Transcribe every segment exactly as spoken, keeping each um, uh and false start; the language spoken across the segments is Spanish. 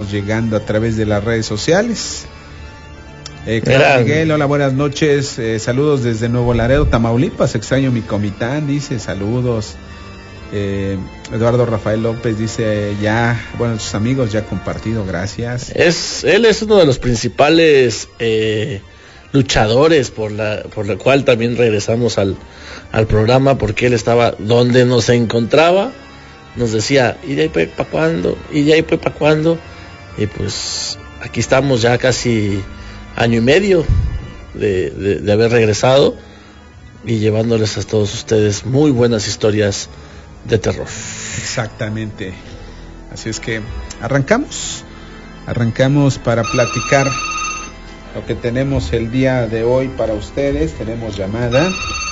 estamos llegando a través de las redes sociales. Eh, Claro Miguel, hola, buenas noches, eh, saludos desde Nuevo Laredo, Tamaulipas, extraño mi Comitán, dice, saludos. Eh, Eduardo Rafael López dice, ya, bueno, sus amigos ya compartido, gracias. Es, él es uno de los principales eh, luchadores por la, por la cual también regresamos al, al programa, porque él estaba donde nos encontraba, nos decía, ¿y de ahí pues para cuándo? ¿Y de ahí pues para cuándo? Y pues aquí estamos ya casi año y medio de, de, de haber regresado y llevándoles a todos ustedes muy buenas historias de terror. Exactamente. Así es que arrancamos. Arrancamos para platicar lo que tenemos el día de hoy para ustedes. Tenemos llamada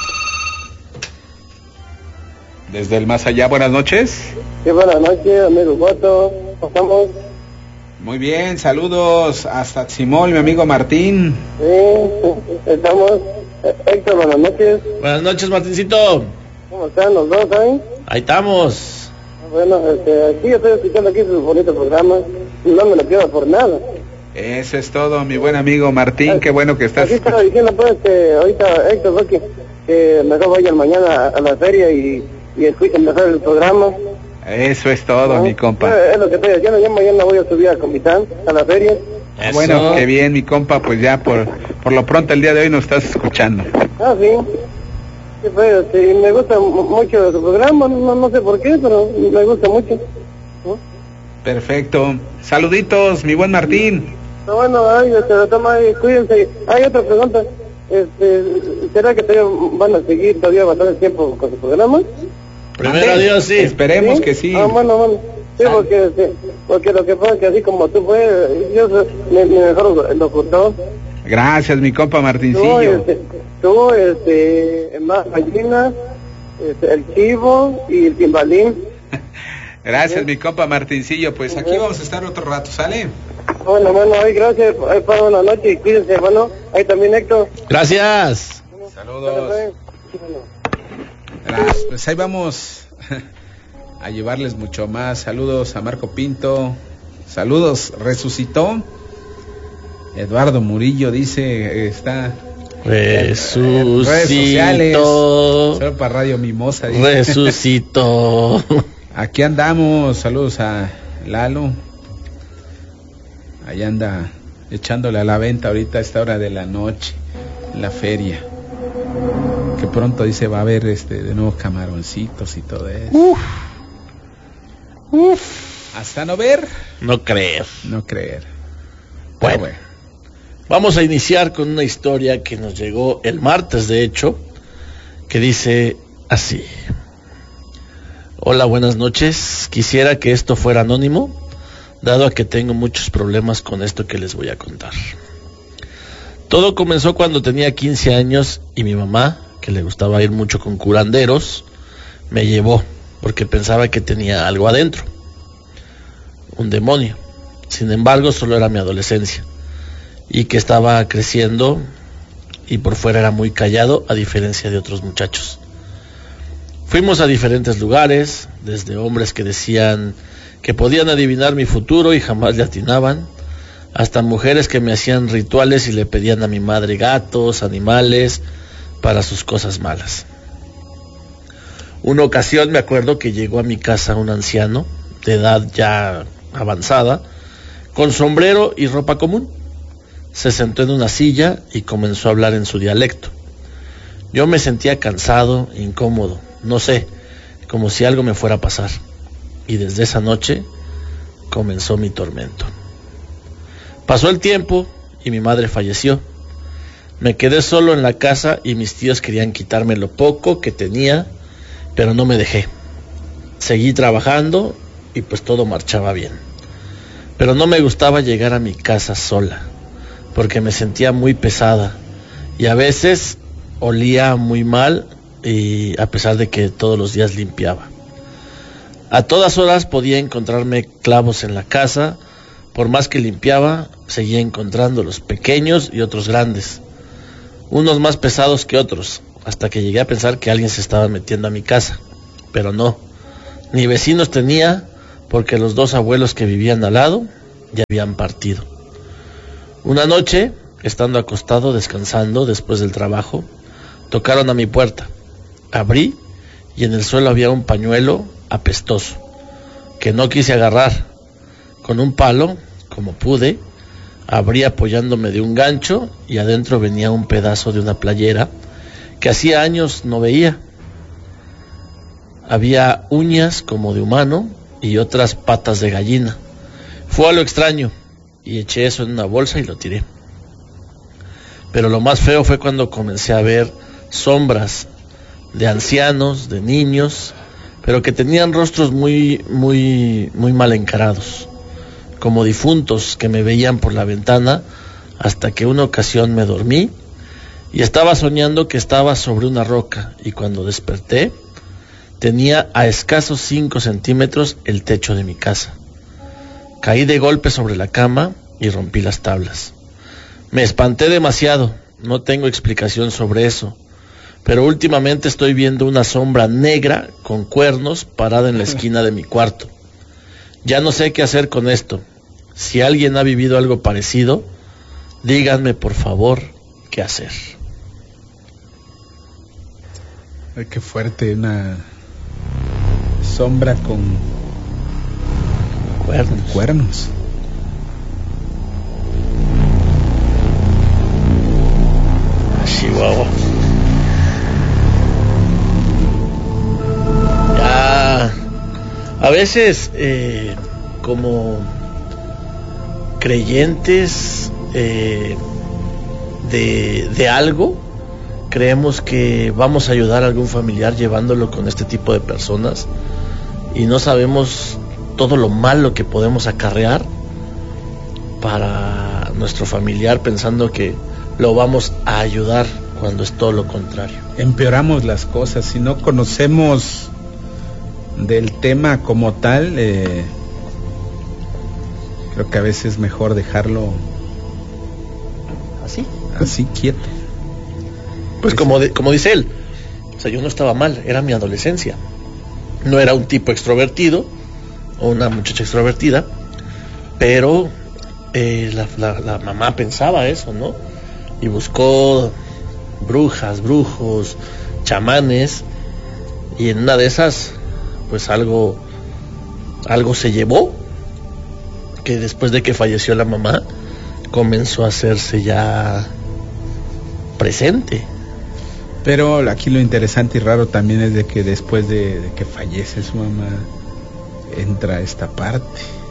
desde el más allá. Buenas noches. Sí, buenas noches, amigo Joto. ¿Cómo estamos? Muy bien, saludos hasta Tzimol, mi amigo Martín. Sí, estamos. Héctor, buenas noches. Buenas noches, Martincito. ¿Cómo están los dos ahí? Ahí estamos. Bueno, este, aquí yo estoy escuchando aquí su bonito programa y no me lo pierdo por nada. Eso es todo, mi buen amigo Martín, qué bueno que estás. Aquí estaba diciendo pues que ahorita Héctor, que, que mejor vayan mañana a la feria y, y escuchen mejor el programa. Eso es todo, ¿no? Mi compa. Es lo que estoy haciendo, yo mañana voy a subir a Comitán, a la feria. Eso. Bueno, qué bien, mi compa, pues ya por por lo pronto el día de hoy nos estás escuchando. Ah, sí. Sí, pues, sí, me gusta mucho su programa, no, no sé por qué, pero me gusta mucho. ¿No? Perfecto. Saluditos, mi buen Martín. No, bueno, ay, se lo toma ahí, cuídense. Hay otra pregunta. Este, ¿será que todavía van a seguir todavía bastante tiempo con su programa? Primero Dios, sí. Esperemos ¿Sí? que sí. Ah, bueno, bueno. Sí, porque, sí, porque lo que pasa es que así como tú fue, yo soy mi, mi mejor locutor. Gracias, mi compa Martincillo. Tú, este, tú, este, más gallina, este, el chivo y el timbalín. Gracias, ¿Sí? mi compa Martincillo. Pues aquí vamos a estar otro rato, ¿sale? Bueno, bueno, ahí gracias, ahí para una noche y cuídense, bueno, ahí también Héctor. Gracias. Bueno, saludos. Bueno. Gracias. Pues ahí vamos a llevarles mucho más. Saludos a Marco Pinto. Saludos, resucitó. Eduardo Murillo dice, está resucitó. En redes sociales. Solo para Radio Mimosa. Dice. Resucitó. Aquí andamos. Saludos a Lalo. Ahí anda echándole a la venta ahorita a esta hora de la noche en la feria. Que pronto dice va a haber este de nuevo camaroncitos y todo eso. Uf. Uf. Hasta no ver. No creer. No creer. Bueno, bueno, vamos a iniciar con una historia que nos llegó el martes, de hecho, que dice así. Hola, buenas noches. Quisiera que esto fuera anónimo, dado a que tengo muchos problemas con esto que les voy a contar. Todo comenzó cuando tenía quince años y mi mamá, que le gustaba ir mucho con curanderos, me llevó porque pensaba que tenía algo adentro, un demonio. Sin embargo, solo era mi adolescencia y que estaba creciendo y por fuera era muy callado, a diferencia de otros muchachos. Fuimos a diferentes lugares, desde hombres que decían que podían adivinar mi futuro y jamás le atinaban, hasta mujeres que me hacían rituales y le pedían a mi madre gatos, animales, para sus cosas malas. Una ocasión me acuerdo que llegó a mi casa un anciano, de edad ya avanzada, con sombrero y ropa común. Se sentó en una silla y comenzó a hablar en su dialecto. Yo me sentía cansado, incómodo, no sé, como si algo me fuera a pasar. Y desde esa noche comenzó mi tormento. Pasó el tiempo y mi madre falleció. Me quedé solo en la casa y mis tíos querían quitarme lo poco que tenía, pero no me dejé. Seguí trabajando y pues todo marchaba bien. Pero no me gustaba llegar a mi casa sola, porque me sentía muy pesada y a veces olía muy mal, y a pesar de que todos los días limpiaba. A todas horas podía encontrarme clavos en la casa. Por más que limpiaba, seguía encontrando los pequeños y otros grandes, unos más pesados que otros, hasta que llegué a pensar que alguien se estaba metiendo a mi casa. Pero no, ni vecinos tenía, porque los dos abuelos que vivían al lado ya habían partido. Una noche, estando acostado descansando después del trabajo, tocaron a mi puerta. Abrí y en el suelo había un pañuelo apestoso que no quise agarrar. Con un palo, como pude, abrí apoyándome de un gancho y adentro venía un pedazo de una playera que hacía años no veía. Había uñas como de humano y otras patas de gallina. Fue a lo extraño y eché eso en una bolsa y lo tiré. Pero lo más feo fue cuando comencé a ver sombras de ancianos, de niños, pero que tenían rostros muy, muy, muy mal encarados, como difuntos que me veían por la ventana, hasta que una ocasión me dormí y estaba soñando que estaba sobre una roca, y cuando desperté tenía a escasos cinco centímetros el techo de mi casa. Caí de golpe sobre la cama y rompí las tablas. Me espanté demasiado, no tengo explicación sobre eso, pero últimamente estoy viendo una sombra negra con cuernos parada en la esquina de mi cuarto. Ya no sé qué hacer con esto. Si alguien ha vivido algo parecido, díganme por favor qué hacer. Ay, qué fuerte, una sombra con cuernos. Con cuernos. Chihuahua. Ya, a veces eh, como creyentes eh, de, de algo, creemos que vamos a ayudar a algún familiar llevándolo con este tipo de personas, y no sabemos todo lo malo que podemos acarrear para nuestro familiar, pensando que lo vamos a ayudar cuando es todo lo contrario. Empeoramos las cosas. Si no conocemos del tema como tal, eh, creo que a veces es mejor dejarlo así, así quieto. Pues como, de, como dice él, o sea, yo no estaba mal, era mi adolescencia. No era un tipo extrovertido o una muchacha extrovertida, pero eh, la, la, la mamá pensaba eso, ¿no? Y buscó brujas, brujos, chamanes, y en una de esas, pues algo, algo se llevó, que después de que falleció la mamá, comenzó a hacerse ya presente. Pero aquí lo interesante y raro también es de que después de, de que fallece su mamá, entra esta parte.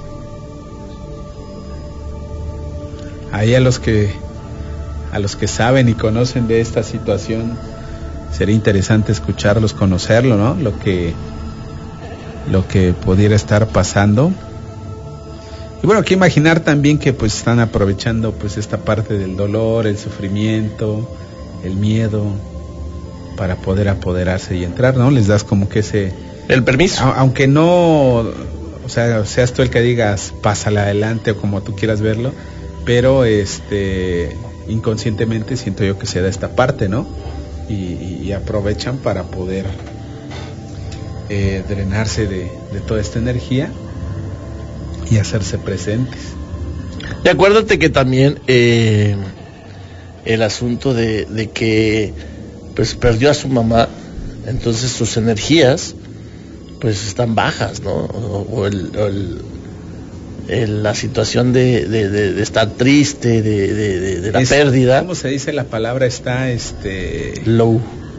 Ahí a los que a los que saben y conocen de esta situación, sería interesante escucharlos, conocerlo, ¿no? Lo que lo que pudiera estar pasando. Y bueno, hay que imaginar también que pues están aprovechando pues esta parte del dolor, el sufrimiento, el miedo, para poder apoderarse y entrar, ¿no? Les das como que ese... el permiso. A, aunque no, o sea, seas tú el que digas, pásala adelante o como tú quieras verlo, pero este... inconscientemente siento yo que se da esta parte, ¿no? Y, y, y aprovechan para poder eh, drenarse de, de toda esta energía y hacerse presentes. Y acuérdate que también eh, el asunto de, de que pues perdió a su mamá, entonces sus energías pues están bajas, ¿no? O, o el, o el El, la situación de, de, de, de estar triste, de, de, de, de la es, pérdida. ¿Cómo se dice la palabra? Está, este... low.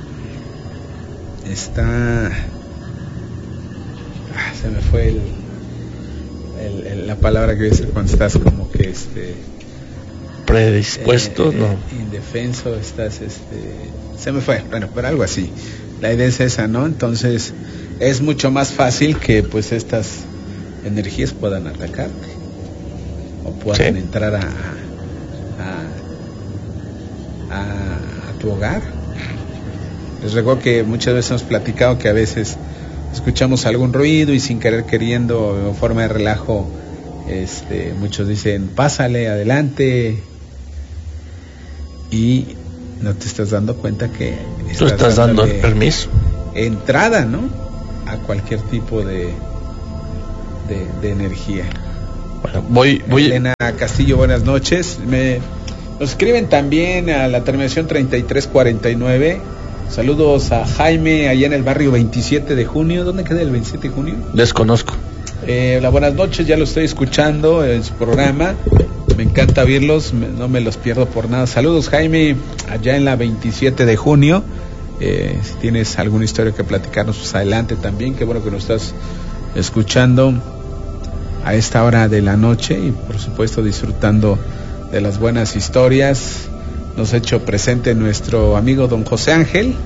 Está... Ah, se me fue el, el, el, la palabra que dice cuando estás como que, este... predispuesto, eh, no. Indefenso, estás, este... se me fue, bueno, pero algo así. La idea es esa, ¿no? Entonces, es mucho más fácil que, pues, estas energías puedan atacarte o puedan ¿sí? entrar a a, a a tu hogar. Les recuerdo que muchas veces hemos platicado que a veces escuchamos algún ruido y sin querer queriendo, en forma de relajo, este, muchos dicen pásale adelante, y no te estás dando cuenta que estás tú estás dando el permiso, entrada, ¿no? A cualquier tipo de De, de energía. Bueno, voy, voy. Elena Castillo, buenas noches. Me nos escriben también a la terminación treinta y tres cuarenta y nueve. Saludos a Jaime allá en el barrio veintisiete de junio. ¿Dónde queda el veintisiete de junio? Desconozco. Eh, hola, buenas noches, ya lo estoy escuchando en su programa. Me encanta verlos, me, no me los pierdo por nada. Saludos, Jaime, allá en la veintisiete de junio. Eh, si tienes alguna historia que platicarnos, pues adelante también. Qué bueno que nos estás escuchando a esta hora de la noche y por supuesto disfrutando de las buenas historias. Nos ha hecho presente nuestro amigo don José Ángel.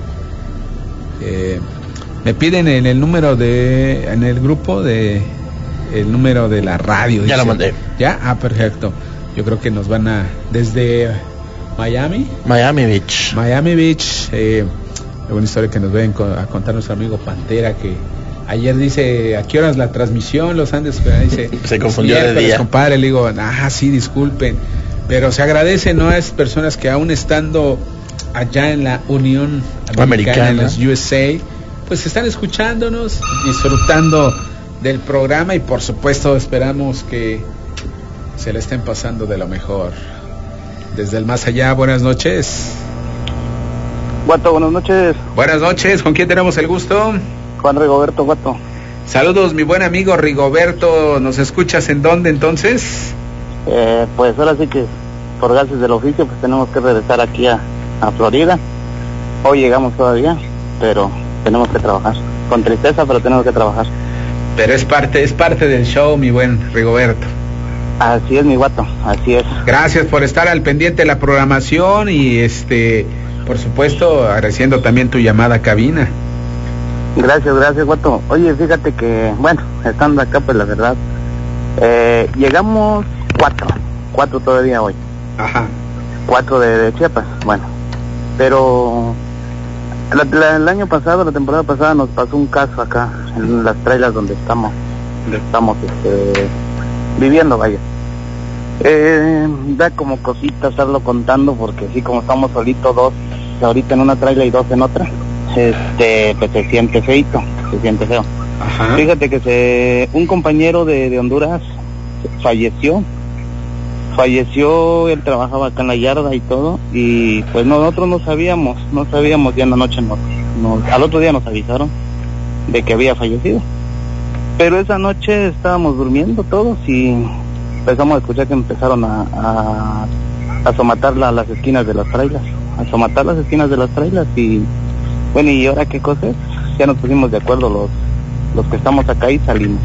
Eh, me piden en el número de, en el grupo de, el número de la radio. Ya dice. Lo mandé. ¿Ya? Ah, perfecto. Yo creo que nos van a, desde Miami. Miami Beach. Miami Beach. Eh, una historia que nos ven a contar nuestro amigo Pantera, que ayer dice, ¿a qué horas la transmisión? Los Andes, dice, se confundió de día. Compadre, le digo, ah, sí, disculpen. Pero se agradece, ¿no? A esas personas que aún estando allá en la Unión Americana, Americana. En los U S A, pues están escuchándonos, disfrutando del programa y por supuesto esperamos que se le estén pasando de lo mejor. Desde el más allá, buenas noches. Guato, buenas noches. Buenas noches, ¿con quién tenemos el gusto? Juan Rigoberto, Guato. Saludos, mi buen amigo Rigoberto, ¿nos escuchas en dónde entonces? Eh, pues ahora sí que por gases del oficio pues tenemos que regresar aquí a, a Florida. Hoy llegamos todavía, pero tenemos que trabajar. Con tristeza, pero tenemos que trabajar. Pero es parte, es parte del show, mi buen Rigoberto. Así es, mi Guato, así es. Gracias por estar al pendiente de la programación y este, por supuesto, agradeciendo también tu llamada a cabina. Gracias, gracias, Guato. Oye, fíjate que, bueno, estando acá, pues la verdad, eh, llegamos cuatro, cuatro todavía hoy. Ajá. Cuatro de, de Chiapas, bueno. Pero la, la, el año pasado, la temporada pasada, nos pasó un caso acá, en las trailers donde estamos, donde estamos este, viviendo, vaya. Eh, da como cositas estarlo contando, porque así como estamos solitos dos, ahorita en una trailer y dos en otra, este, pues se siente feito, se siente feo. Ajá. Fíjate que se, un compañero de, de Honduras falleció, falleció, él trabajaba acá en la yarda y todo, y pues nosotros no sabíamos, no sabíamos, ya en la noche nos, nos, al otro día nos avisaron de que había fallecido, pero esa noche estábamos durmiendo todos y empezamos a escuchar que empezaron a, a, a somatar la, las esquinas de las trailers, a somatar las esquinas de las trailers y bueno, ¿y ahora qué cosa es? Ya nos pusimos de acuerdo los, los que estamos acá y salimos.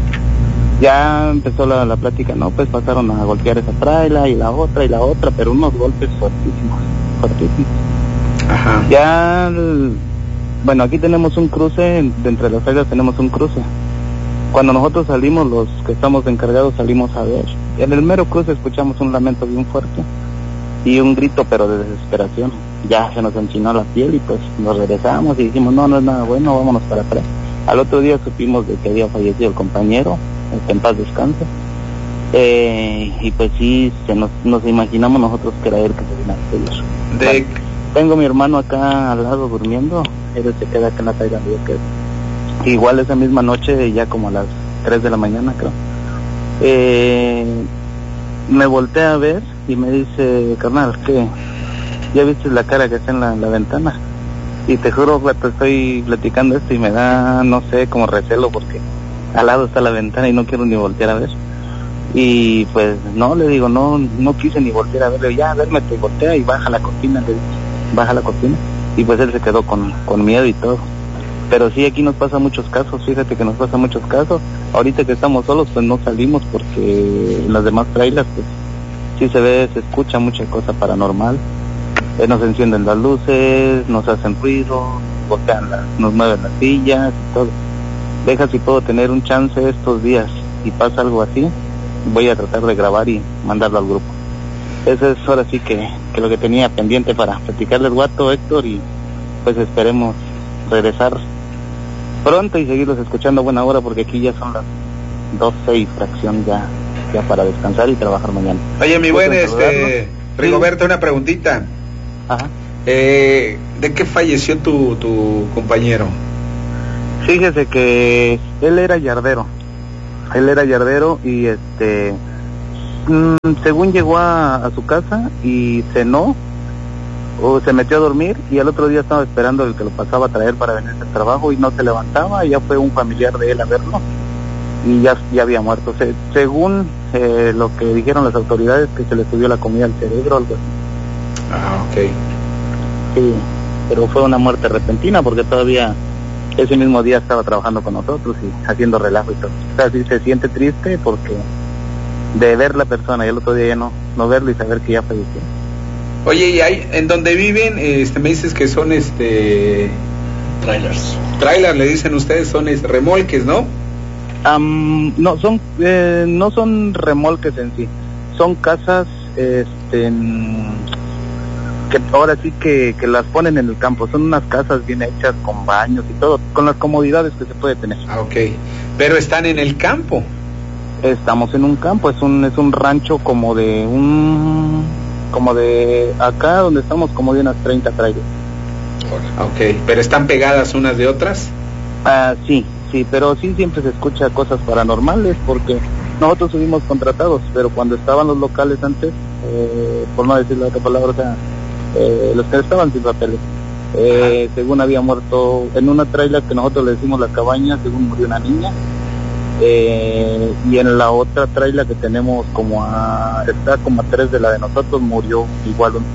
Ya empezó la, la plática, no, pues pasaron a golpear esa trailer y la otra y la otra, pero unos golpes fuertísimos, fuertísimos. Ajá. Ya, bueno, aquí tenemos un cruce, de entre las trailers tenemos un cruce. Cuando nosotros salimos, los que estamos encargados salimos a ver. En el mero cruce escuchamos un lamento bien fuerte y un grito, pero de desesperación. Ya se nos enchinó la piel y pues nos regresamos y dijimos, no, no es nada bueno, vámonos para atrás. Al otro día supimos de que había fallecido el compañero, que en paz descanse. Eh, y pues sí, se nos, nos imaginamos nosotros que era él que se vino a despedir. De... Bueno, tengo mi hermano acá al lado durmiendo, él se queda acá en la trailer donde yo quedo. Igual esa misma noche, ya como a las tres de la mañana creo, eh, me volteé a ver y me dice, carnal, ¿qué? ¿Ya viste la cara que está en la, la ventana? Y te juro que te estoy platicando esto y me da, no sé, como recelo porque al lado está la ventana y no quiero ni voltear a ver. Y pues no, le digo, no no quise ni voltear a ver, le digo, ya, a ver, me te voltea y baja la cortina, le digo, baja la cortina. Y pues él se quedó con, con miedo y todo. Pero sí, aquí nos pasa muchos casos, fíjate que nos pasa muchos casos. Ahorita que estamos solos, pues no salimos porque en las demás trailers, pues sí se ve, se escucha mucha cosa paranormal. Eh, nos encienden las luces, nos hacen ruido, golpean las, nos mueven las sillas y todo. Deja si puedo tener un chance estos días y pasa algo así, voy a tratar de grabar y mandarlo al grupo. Eso es ahora sí que, que lo que tenía pendiente para platicarles, Guato, Héctor, y pues esperemos regresar pronto y seguirlos escuchando a buena hora porque aquí ya son las dos seis fracción ya, ya para descansar y trabajar mañana. Oye, mi buen este Rigoberto, una preguntita. Ajá. Eh, ¿de qué falleció tu, tu compañero? Fíjese que él era yardero. él era yardero y este, mmm, según llegó a, a su casa y cenó, o se metió a dormir y al otro día estaba esperando el que lo pasaba a traer para venirse al trabajo y no se levantaba, y ya fue un familiar de él a verlo y ya, ya había muerto. Se, según eh, lo que dijeron las autoridades, que se le subió la comida al cerebro o algo así. Ah, ok. Sí, pero fue una muerte repentina porque todavía ese mismo día estaba trabajando con nosotros y haciendo relajo y todo. O sea, sí se siente triste porque de ver la persona y el otro día ya no, no verlo y saber que ya falleció. Oye, y hay, en donde viven, este, me dices que son este trailers. Trailers le dicen ustedes, son este, remolques, ¿no? Um, no, son eh, no son remolques en sí, son casas este, en, que ahora sí que, que las ponen en el campo, son unas casas bien hechas con baños y todo, con las comodidades que se puede tener. Ah, ok, pero están en el campo. Estamos en un campo, es un es un rancho como de un como de acá donde estamos, como de unas treinta trailers. Ok, pero están pegadas unas de otras. Ah, sí, sí, pero sí siempre se escucha cosas paranormales porque nosotros subimos contratados, pero cuando estaban los locales antes, eh, por no decir la otra palabra, o sea, eh, los que estaban sin papeles, eh, según había muerto en una trailer que nosotros le decimos la cabaña, según murió una niña. Eh, y en la otra trailer que tenemos como a, está como a tres de la de nosotros, murió igual un...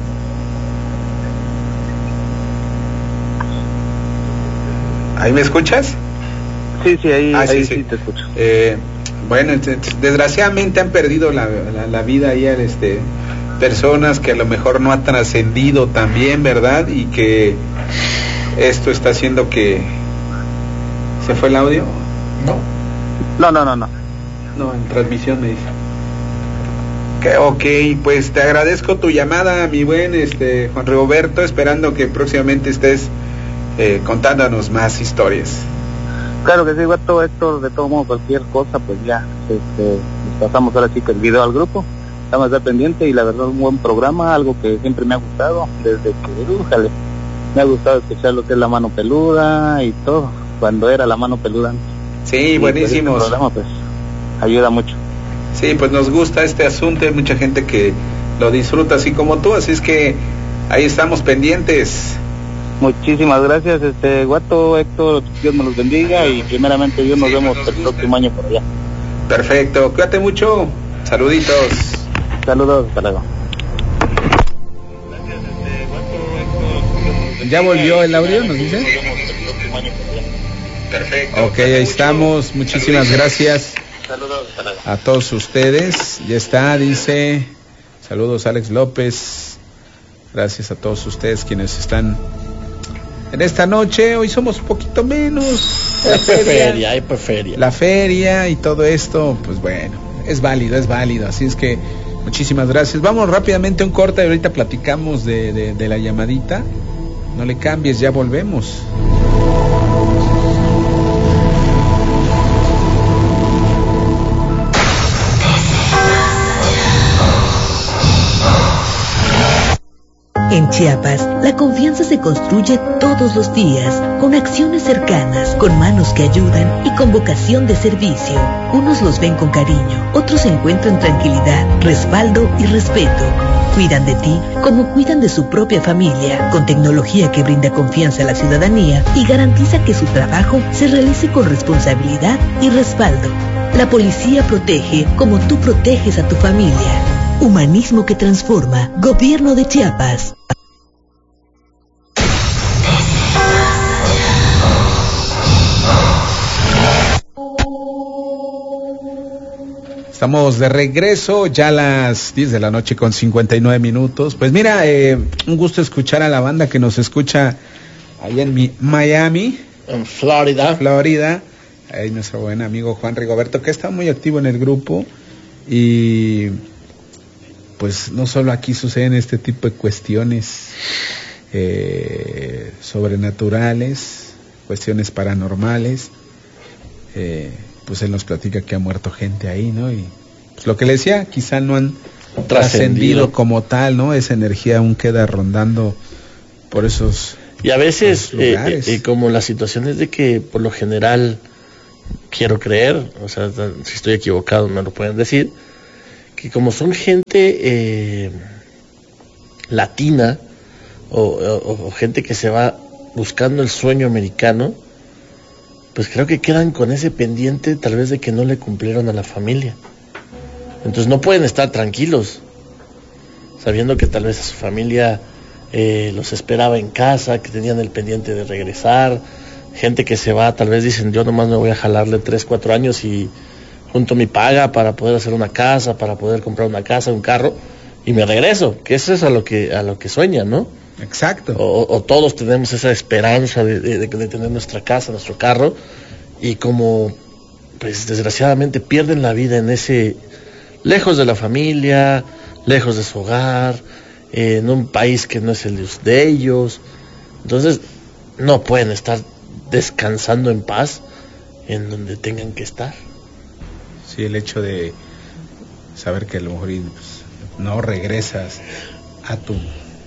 ¿Ahí me escuchas? Sí, sí, ahí, ah, ahí sí, sí. sí te escucho. Eh, bueno, desgraciadamente han perdido la, la, la vida ahí este, personas que a lo mejor no han trascendido también, ¿verdad? Y que esto está haciendo que... ¿Se fue el audio? No. No, no, no, no. No, en transmisión me dice. Que, ok, pues te agradezco tu llamada, mi buen este Juan Rigoberto, esperando que próximamente estés eh, contándonos más historias. Claro que sí, Guato, Héctor, de todo modo, cualquier cosa, pues ya, este, nos pasamos ahora sí que el video al grupo, estamos ya pendiente y la verdad un buen programa, algo que siempre me ha gustado, desde que, újale, me ha gustado escuchar lo que es La Mano Peluda y todo, cuando era La Mano Peluda antes. Sí, buenísimos. Pues, este programa, pues, ayuda mucho. Sí, pues nos gusta este asunto, hay mucha gente que lo disfruta así como tú, así es que ahí estamos pendientes. Muchísimas gracias, este Guato, Héctor, Dios me los bendiga y primeramente Dios nos sí, vemos el próximo año por allá. Perfecto, cuídate mucho, saluditos. Saludos, hasta luego. ¿Ya volvió el audio, nos dice? Perfecto. Ok, ahí estamos. Muchísimas gracias a todos ustedes. Ya está, dice. Saludos, Alex López. Gracias a todos ustedes quienes están en esta noche. Hoy somos un poquito menos. La feria, hay feria. La feria y todo esto, pues bueno, es válido, es válido. Así es que muchísimas gracias. Vamos rápidamente a un corte y ahorita platicamos de, de, de la llamadita. No le cambies, ya volvemos. En Chiapas, la confianza se construye todos los días, con acciones cercanas, con manos que ayudan y con vocación de servicio. Unos los ven con cariño, otros encuentran tranquilidad, respaldo y respeto. Cuidan de ti como cuidan de su propia familia, con tecnología que brinda confianza a la ciudadanía y garantiza que su trabajo se realice con responsabilidad y respaldo. La policía protege como tú proteges a tu familia. Humanismo que transforma. Gobierno de Chiapas. Estamos de regreso, ya a las diez de la noche con cincuenta y nueve minutos. Pues mira, eh, un gusto escuchar a la banda que nos escucha allá en mi, Miami. En Florida. Florida. Ahí nuestro buen amigo Juan Rigoberto, que está muy activo en el grupo. Y pues no solo aquí suceden este tipo de cuestiones eh, sobrenaturales, cuestiones paranormales. Eh, pues él nos platica que ha muerto gente ahí, ¿no? Y pues lo que le decía, quizá no han trascendido como tal, ¿no? Esa energía aún queda rondando por esos y a veces lugares. Eh, eh, como la situación es de que por lo general quiero creer, o sea, si estoy equivocado me lo pueden decir, que como son gente eh, latina o, o, o gente que se va buscando el sueño americano, pues creo que quedan con ese pendiente tal vez de que no le cumplieron a la familia. Entonces no pueden estar tranquilos, sabiendo que tal vez a su familia eh, los esperaba en casa, que tenían el pendiente de regresar. Gente que se va, tal vez dicen, yo nomás me voy a jalarle tres, cuatro años y junto mi paga para poder hacer una casa, para poder comprar una casa, un carro, y me regreso, que eso es a lo que, a lo que sueñan, ¿no? Exacto. O, o todos tenemos esa esperanza de, de, de tener nuestra casa, nuestro carro, y como, pues desgraciadamente pierden la vida en ese, lejos de la familia, lejos de su hogar, eh, en un país que no es el de ellos, entonces no pueden estar descansando en paz en donde tengan que estar. Sí, el hecho de saber que a lo mejor pues, no regresas a tu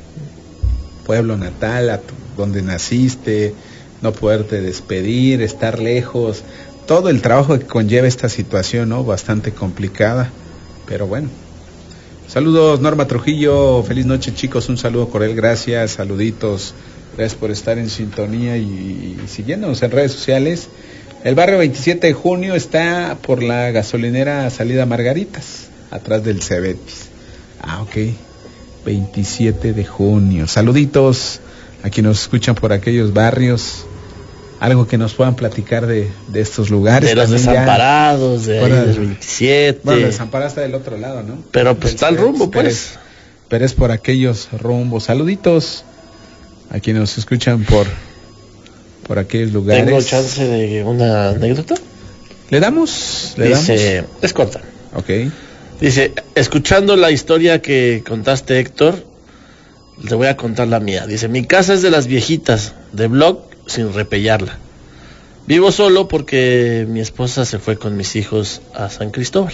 pueblo natal, a tu, donde naciste, no poderte despedir, estar lejos, todo el trabajo que conlleva esta situación, ¿no? Bastante complicada, pero bueno. Saludos, Norma Trujillo, feliz noche, chicos, un saludo cordial, gracias, saluditos, gracias por estar en sintonía y, y siguiéndonos en redes sociales. El barrio veintisiete de junio está por la gasolinera Salida Margaritas, atrás del Cebetis. Ah, ok. veintisiete de junio. Saluditos a quienes nos escuchan por aquellos barrios. Algo que nos puedan platicar de, de estos lugares. De los también desamparados, ya, de ahí del veintisiete. Bueno, desamparados está del otro lado, ¿no? Pero pues está el rumbo, pues. Pero es, pero es por aquellos rumbos. Saluditos a quienes nos escuchan por, por aquellos lugares. ¿Tengo chance de una anécdota? ¿Le damos? ¿Le Dice, damos? es corta. Ok. Dice, escuchando la historia que contaste, Héctor, te voy a contar la mía. Dice, mi casa es de las viejitas, de blog, sin repellarla. Vivo solo porque mi esposa se fue con mis hijos a San Cristóbal.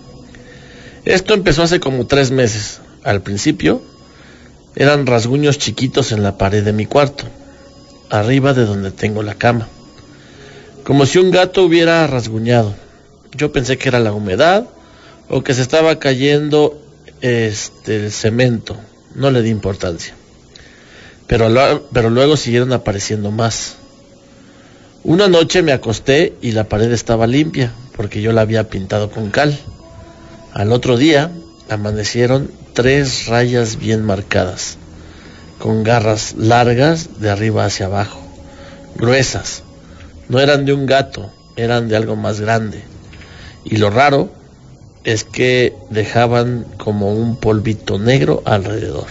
Esto empezó hace como tres meses. Al principio, eran rasguños chiquitos en la pared de mi cuarto, arriba de donde tengo la cama, como si un gato hubiera rasguñado. Yo pensé que era la humedad o que se estaba cayendo este el cemento, no le di importancia. Pero, lo, pero luego siguieron apareciendo más. Una noche me acosté y la pared estaba limpia, porque yo la había pintado con cal. Al otro día amanecieron tres rayas bien marcadas, con garras largas de arriba hacia abajo, gruesas. No eran de un gato, eran de algo más grande. Y lo raro es que dejaban como un polvito negro alrededor.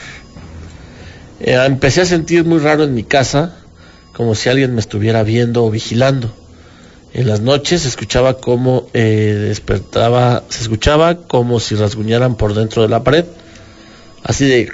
Eh, empecé a sentir muy raro en mi casa, como si alguien me estuviera viendo o vigilando. En las noches se escuchaba como eh, despertaba, se escuchaba como si rasguñaran por dentro de la pared, así de.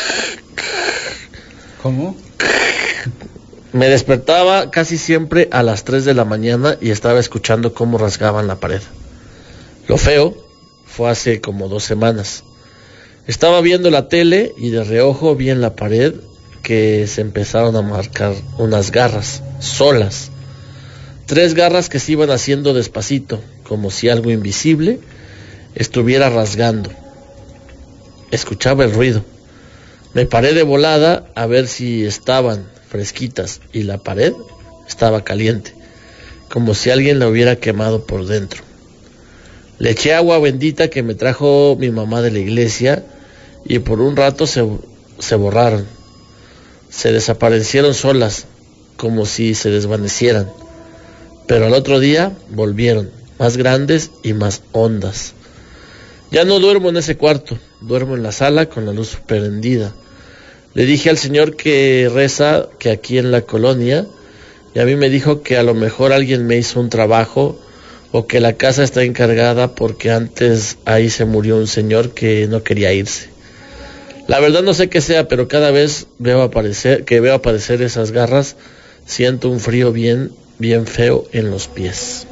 ¿Cómo? Me despertaba casi siempre a las tres de la mañana y estaba escuchando cómo rasgaban la pared. Lo feo fue hace como dos semanas. Estaba viendo la tele y de reojo vi en la pared que se empezaron a marcar unas garras, solas. Tres garras que se iban haciendo despacito, como si algo invisible estuviera rasgando. Escuchaba el ruido. Me paré de volada a ver si estaban fresquitas y la pared estaba caliente, como si alguien la hubiera quemado por dentro. Le eché agua bendita que me trajo mi mamá de la iglesia y por un rato se, se borraron. Se desaparecieron solas, como si se desvanecieran. Pero al otro día volvieron, más grandes y más hondas. Ya no duermo en ese cuarto, duermo en la sala con la luz prendida. Le dije al señor que reza que aquí en la colonia, y a mí me dijo que a lo mejor alguien me hizo un trabajo o que la casa está encargada porque antes ahí se murió un señor que no quería irse. La verdad no sé qué sea, pero cada vez veo aparecer, que veo aparecer esas garras, siento un frío bien, bien feo en los pies.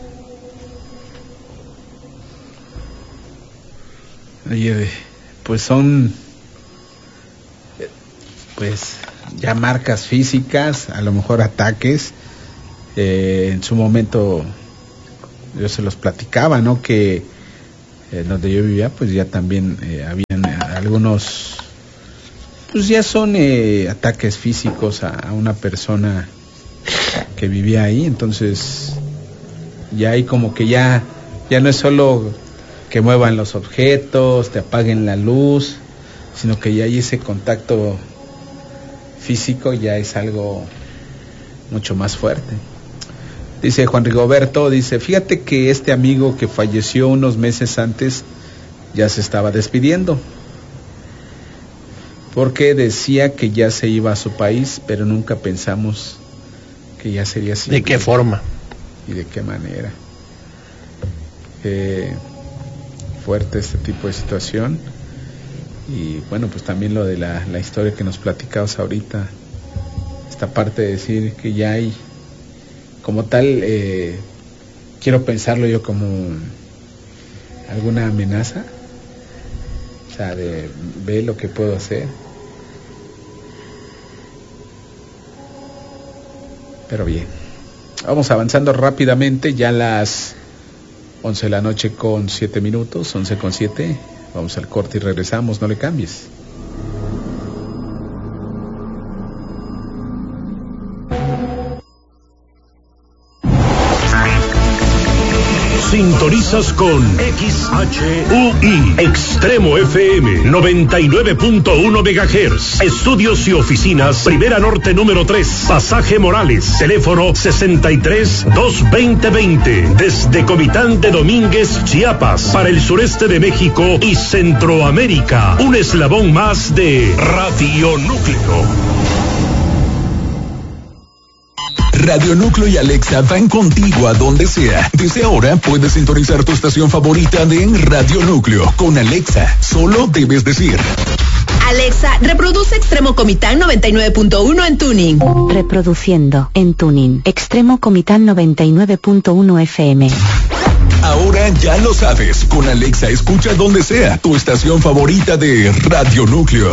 Oye, pues son, pues ya marcas físicas, a lo mejor ataques. Eh, en su momento yo se los platicaba, ¿no? Que eh, donde yo vivía, pues ya también eh, habían algunos, pues ya son eh, ataques físicos a, a una persona que vivía ahí. Entonces ya hay como que ya, ya no es solo que muevan los objetos, te apaguen la luz, sino que ya hay ese contacto físico, ya es algo mucho más fuerte. Dice Juan Rigoberto, dice, fíjate que este amigo que falleció unos meses antes ya se estaba despidiendo, porque decía que ya se iba a su país, pero nunca pensamos que ya sería así. ¿De qué forma? Y de qué manera. Eh, fuerte este tipo de situación. Y bueno, pues también lo de la, la historia que nos platicabas ahorita, esta parte de decir que ya hay como tal, eh, quiero pensarlo yo como alguna amenaza, o sea, de ve lo que puedo hacer. Pero bien, vamos avanzando rápidamente, ya las once de la noche con siete minutos, once con siete. Vamos al corte y regresamos, no le cambies. Sintonizas con X H U I Extremo F M noventa y nueve punto uno megahertz. Estudios y oficinas Primera Norte número tres, Pasaje Morales. Teléfono sesenta y tres, dos veinte veinte. Desde Comitán de Domínguez, Chiapas, para el sureste de México y Centroamérica. Un eslabón más de Radio Núcleo. Radio Núcleo y Alexa van contigo a donde sea. Desde ahora puedes sintonizar tu estación favorita de Radio Núcleo. Con Alexa, solo debes decir: Alexa, reproduce Extremo Comitán noventa y nueve punto uno en tuning. Reproduciendo en tuning. Extremo Comitán noventa y nueve punto uno F M. Ahora ya lo sabes. Con Alexa escucha donde sea tu estación favorita de Radio Núcleo.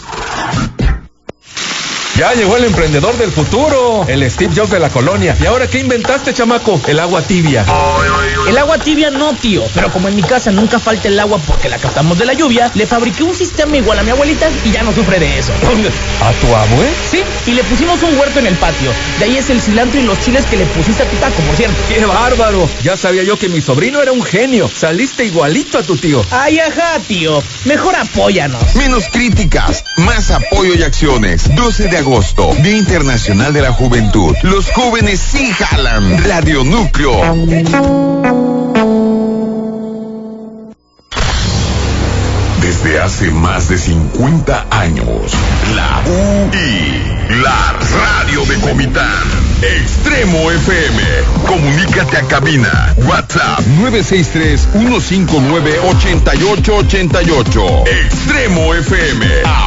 Ya llegó el emprendedor del futuro, el Steve Jobs de la colonia. ¿Y ahora qué inventaste, chamaco? El agua tibia. El agua tibia no, tío. Pero como en mi casa nunca falta el agua porque la captamos de la lluvia, le fabriqué un sistema igual a mi abuelita y ya no sufre de eso. ¿A tu abue? Sí, y le pusimos un huerto en el patio. De ahí es el cilantro y los chiles que le pusiste a tu taco, por cierto. ¡Qué bárbaro! Ya sabía yo que mi sobrino era un genio. Saliste igualito a tu tío. Ay, ajá, tío. Mejor apóyanos. Menos críticas, más apoyo y acciones. doce de agosto, Día Internacional de la Juventud. Los jóvenes sí jalan. Radio Núcleo. Desde hace más de cincuenta años, la U I, la radio de Comitán. Extremo F M. Comunícate a cabina. WhatsApp nueve seis tres, uno cinco nueve, ocho ocho ocho ocho. Extremo F M.